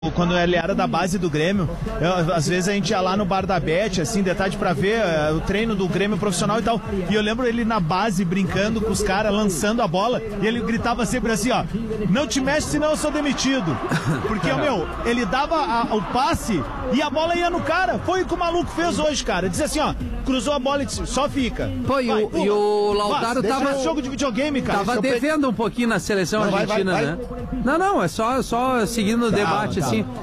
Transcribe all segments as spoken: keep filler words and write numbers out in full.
Quando ele era da base do Grêmio, eu, às vezes a gente ia lá no bar da Bete, assim, de tarde pra ver uh, o treino do Grêmio profissional e tal, e eu lembro ele na base brincando com os caras, lançando a bola, e ele gritava sempre assim, ó, não te mexe senão eu sou demitido, porque, meu, ele dava a, o passe e a bola ia no cara, foi o que o maluco fez hoje, cara, disse assim, ó, cruzou a bola e disse, só fica. Pô, e, vai, o, e o Lautaro vai, tava... jogo de videogame, cara. Tava devendo um pouquinho na seleção não, argentina, vai, vai, vai. né? Não, não, é só, só seguindo o tá, debate, tá. assim...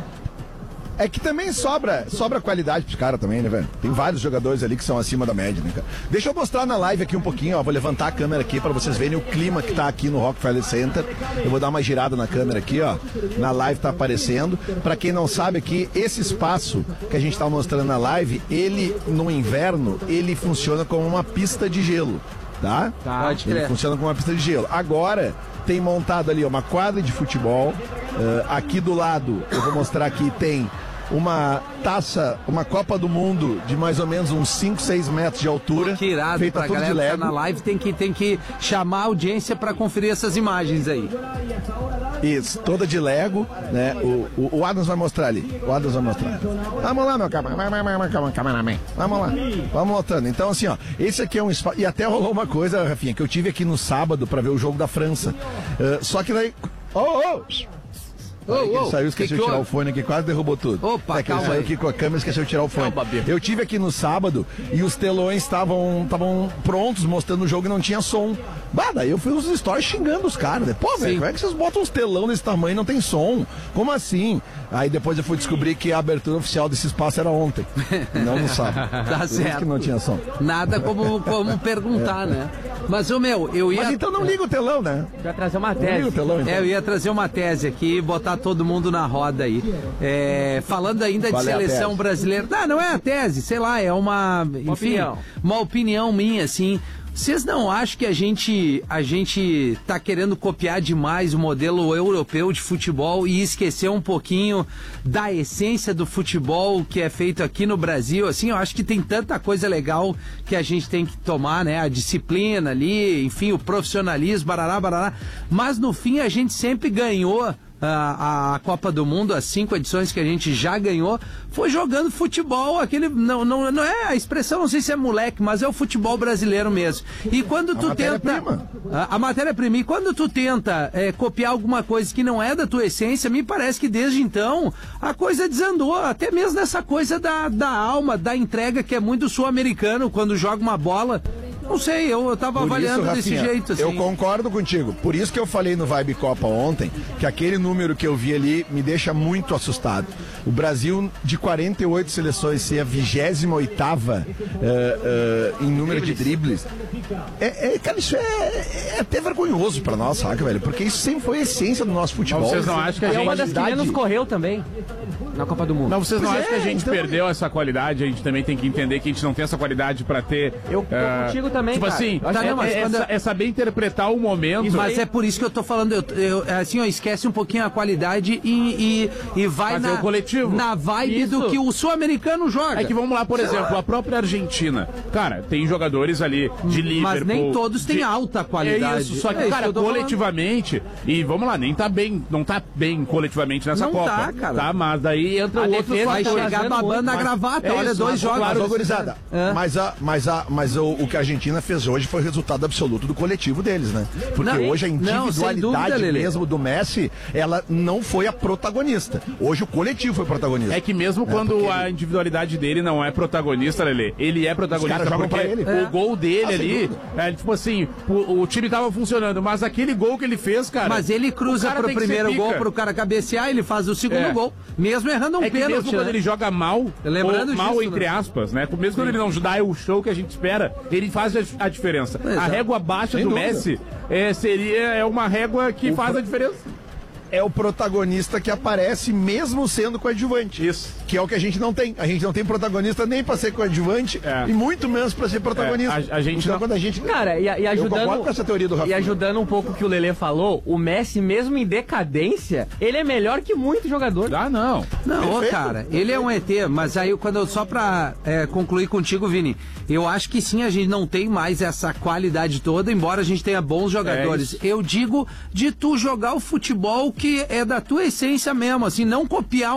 É que também sobra, sobra qualidade pros caras também, né, velho? Tem vários jogadores ali que são acima da média, né, cara? Deixa eu mostrar na live aqui um pouquinho, ó. Vou levantar a câmera aqui pra vocês verem o clima que tá aqui no Rockefeller Center. Eu vou dar uma girada na câmera aqui, ó. Na live tá aparecendo. Pra quem não sabe aqui, esse espaço que a gente tá mostrando na live, ele, no inverno, ele funciona como uma pista de gelo, tá? Tá, ele funciona como uma pista de gelo. Agora, tem montado ali ó, uma quadra de futebol. Uh, aqui do lado, eu vou mostrar aqui, tem uma taça, uma Copa do Mundo de mais ou menos uns cinco, seis metros de altura. Pô, que irado, feita pra tudo galera de Lego. Que tá na live tem que, tem que chamar a audiência pra conferir essas imagens aí. Isso, toda de Lego, né? O, o, o Adams vai mostrar ali. O Adams vai mostrar. Vamos lá, meu cameraman. Vamos lá. Vamos mostrando. Então, assim, ó, esse aqui é um espaço. E até rolou uma coisa, Rafinha, que eu tive aqui no sábado pra ver o jogo da França. Uh, só que daí. Oh, oh! Oh, oh, ele saiu, esqueceu de tirar o fone aqui, quase derrubou tudo. Opa, é que ele saiu aqui com a câmera e esqueceu de tirar o fone. Calma, eu tive aqui no sábado e os telões estavam estavam prontos, mostrando o jogo e não tinha som. Bah, daí eu fui nos stories xingando os caras. Né? Pô, velho, como é que vocês botam uns telão desse tamanho e não tem som? Como assim? Aí depois eu fui descobrir que a abertura oficial desse espaço era ontem, não no sábado. Tá Por certo. Isso que não tinha som. Nada como, como perguntar, é. né? Mas, o meu, eu ia... Mas então não liga o telão, né? Vai trazer uma tese. Não liga o telão, então. É, eu ia trazer uma tese aqui e botar todo mundo na roda aí. É, falando ainda Qual de é seleção brasileira. Não, não é a tese, sei lá, é uma... Enfim, uma opinião. Uma opinião minha, assim... Vocês não acham que a gente a gente tá querendo copiar demais o modelo europeu de futebol e esquecer um pouquinho da essência do futebol que é feito aqui no Brasil? Assim, eu acho que tem tanta coisa legal que a gente tem que tomar, né? A disciplina ali, enfim, o profissionalismo, barará, barará. Mas no fim a gente sempre ganhou A, a Copa do Mundo, as cinco edições que a gente já ganhou, foi jogando futebol, aquele, não, não, não é a expressão, não sei se é moleque, mas é o futebol brasileiro mesmo. E quando tu a tenta... A, a matéria-prima. E quando tu tenta é, copiar alguma coisa que não é da tua essência, me parece que desde então a coisa desandou, até mesmo nessa coisa da, da alma, da entrega que é muito sul-americano quando joga uma bola. Não sei, eu, eu tava Por avaliando isso, Rafinha, desse jeito, assim. Eu concordo contigo. Por isso que eu falei no Vibe Copa ontem, que aquele número que eu vi ali me deixa muito assustado. O Brasil, de quarenta e oito seleções, ser a vigésima oitava uh, uh, em número de dribles. É, é, cara, isso é, é até vergonhoso pra nós, saca, velho? Porque isso sempre foi a essência do nosso futebol. Mas vocês não acham que a gente... É uma das que menos correu também na Copa do Mundo. Não, vocês não pois acham é, que a gente então... perdeu essa qualidade? A gente também tem que entender que a gente não tem essa qualidade pra ter... Eu tô uh, contigo também, Tipo cara. assim, Tá, não, mas é, quando é, eu... é saber interpretar o momento. Mas é por isso que eu tô falando, eu, eu, assim, ó, esquece um pouquinho a qualidade e, e, e vai Fazer na, o coletivo. na vibe Isso. do que o sul-americano joga. É que vamos lá, por exemplo, a própria Argentina. Cara, tem jogadores ali de Liverpool. Mas nem todos têm de... alta qualidade. É isso, só que, é cara, que coletivamente, falando. E vamos lá, nem tá bem, não tá bem coletivamente nessa não Copa. Tá, cara. Tá, mas daí entra A o outro defesa vai fator. chegar babando na gravata, é olha, isso, dois mas, jogos. claro, Mas, gurizada, é. mas, a, mas, a, mas o, o que a Argentina fez hoje foi o resultado absoluto do coletivo deles, né? Porque não, hoje a individualidade não, dúvida, mesmo do Messi, ela não foi a protagonista. Hoje o coletivo foi protagonista. É que mesmo é, quando porque... a individualidade dele não é protagonista, Lelê, ele é protagonista porque pra ele. o É. gol dele Ah, ali, é, tipo assim, o, o time tava funcionando, mas aquele gol que ele fez, cara... Mas ele cruza pro primeiro gol pro cara cabecear, ele faz o segundo É. gol, mesmo errando um É que pênalti. mesmo quando né? ele joga mal, Lembrando ou mal disso, entre né? aspas, né? Mesmo quando ele não dá o show que a gente espera, ele faz a, a diferença. Exato. A régua baixa Sem do dúvida. Messi é, seria é uma régua que O faz pro- a diferença. É o protagonista que aparece mesmo sendo coadjuvante. Isso. Que é o que a gente não tem. A gente não tem protagonista nem pra ser coadjuvante É. e muito menos pra ser protagonista. É, a- a gente então, não- quando a gente... Cara, e, e Eu ajudando. concordo com essa teoria do Rafinha. E ajudando um pouco o que o Lelê falou, o Messi, mesmo em decadência, ele é melhor que muito jogador. Ah, não. Não, ô, Perfeito. cara, ele é um E T, mas aí quando eu, só pra é, concluir contigo, Vini, eu acho que sim, a gente não tem mais essa qualidade toda, embora a gente tenha bons jogadores. É eu digo de tu jogar o futebol que é da tua essência mesmo, assim, não copiar